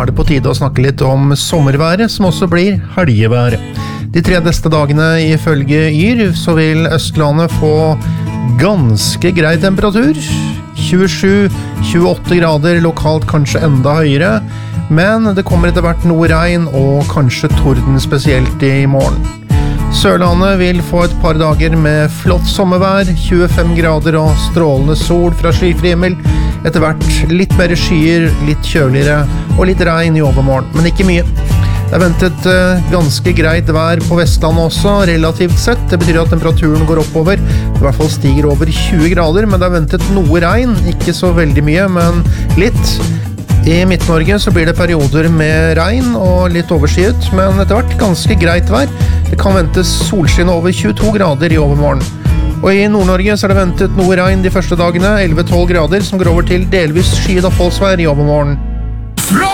det på tide å snakke litt om sommerværet, som også blir helgevær. De 3 neste dagene ifølge Yr, så vil Østlandet få ganske grei temperatur. 27-28 grader, lokalt kanskje enda høyere, men det kommer etter hvert noe regn og kanskje torden spesielt i morgen. Sørlandet vil få et par dager med flott sommervær, 25 grader og strålende sol fra skyfri himmel. Etter hvert litt mer skyer, litt kjøligere og litt regn i overmorgen, men ikke mye. Det er ventet ganske greit vær på Vestlandet også, relativt sett. Det betyr at temperaturen går oppover, i hvert fall stiger over 20 grader, men det er ventet noe regn, ikke så veldig mye, men litt. I Midt-Norge så blir det perioder med regn og litt overskyet, men etter hvert ganske greit vær. Det kan ventes solskinn over 22 grader i overmorgen. Og i Nord-Norge så er det ventet noe regn de første dagene, 11-12 grader, som går over til delvis skyet avfallsvær i overmorgen.